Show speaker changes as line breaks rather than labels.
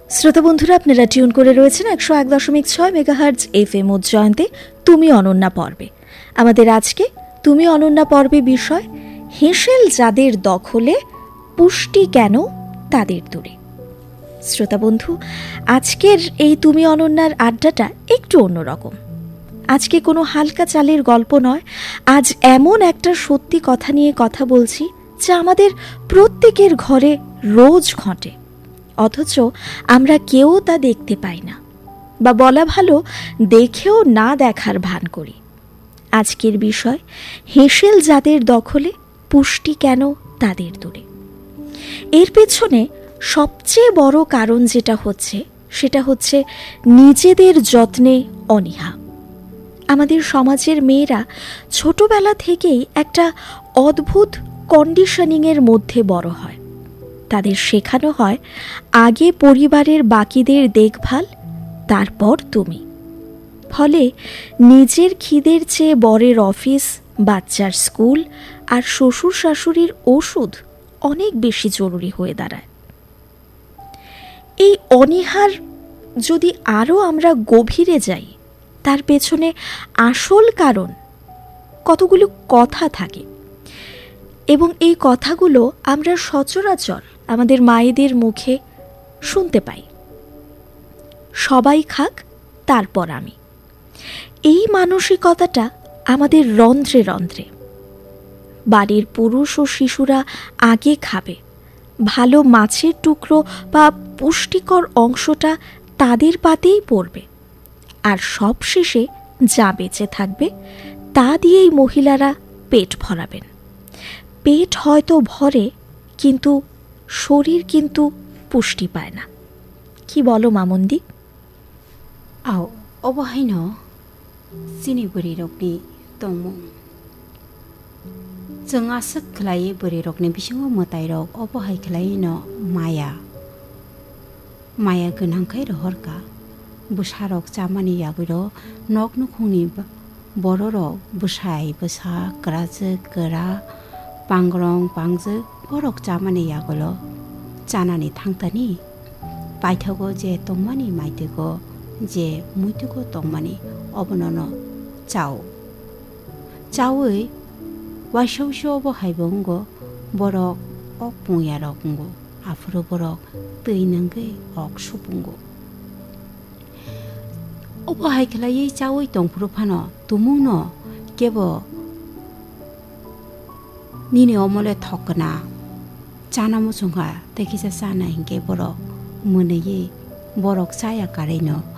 শ্রোতা বন্ধুরা, আপনারা টিউন করে রয়েছেন 101.6 মেগাহার্টজ FM উজ্জয়ন্তে তুমি অনন্যা পর্বে। আমাদের আজকে তুমি অনন্যা পর্বে বিষয় হেঁসেল যাদের দখলে, পুষ্টি কেন তাদের দূরে। শ্রোতা বন্ধু, আজকের এই তুমি অনন্যার আড্ডাটা একটু অন্যরকম। আজকে কোনো হালকা চালের গল্প নয়, আজ এমন একটা সত্যি কথা নিয়ে কথা বলছি যা আমাদের প্রত্যেকের ঘরে রোজ ঘটে, অথচ আমরা কেউ তা দেখতে পাই না, বা বলা ভালো দেখেও না দেখার ভান করি। আজকের বিষয় হেঁসেল যাদের দখলে, পুষ্টি কেন তাদের দূরে। এর পেছনে সবচেয়ে বড় কারণ যেটা হচ্ছে সেটা হচ্ছে নিজেদের যত্নে অনীহা। আমাদের সমাজের মেয়েরা ছোটবেলা থেকেই একটা অদ্ভুত কন্ডিশনিংয়ের মধ্যে বড় হয়। তাদের শেখানো হয় আগে পরিবারের বাকিদের দেখভাল, তারপর তুমি। ফলে নিজের খিদের চেয়ে বরের অফিস, বাচ্চার স্কুল আর শ্বশুর শাশুড়ির ওষুধ অনেক বেশি জরুরি হয়ে দাঁড়ায়। এই অনীহার যদি আরও আমরা গভীরে যাই, তার পেছনে আসল কারণ কতগুলো কথা থাকে, এবং এই কথাগুলো আমরা সচরাচর আমাদের মায়েদের মুখে শুনতে পাই। সবাই খাক, তারপর আমি। এই মানসিকতাটা আমাদের রন্ধ্রে রন্ধ্রে। বাড়ির পুরুষ ও শিশুরা আগে খাবে, ভালো মাছের টুকরো বা পুষ্টিকর অংশটা তাদের পাতেই পড়বে, আর সব শেষে যা বেঁচে থাকবে তা দিয়েই মহিলারা পেট ভরাবেন। পেট হয়তো ভরে, কিন্তু শরীর কিন্তু পুষ্টি পায় না। কি বলো মামন্দি?
আও অবহাইন চিনি বুড়ি রকনি দङ। जों आसोक खालायो बुरि रकनि बिसिङाव मोताय रक अबहाय खालायो माया गोनांखाय रहरका बुसा रक जामानि यागुरो नक नखुंनि बर रक बुसाय बुसा ग्राजो गोरा पांग्रं पांजो बरक जामानि यागुलो जानानि थांतानि बायथागो जे तंमानि माइथोगो जे मुइथोगो तंमानि अबनन चावै वाइसौसो बहायबंगो बरक अक पुंया रकंगो आफुरो बरक दै नंगै अक सुपुंगो अबहाय खलायै चावै दंफुरो फानो तुमुंनो केबो निने अमले थकना जाना मुसुंगा तेखिसा जाना हिंगे बरक मोनैयै बरक जाया कारेनो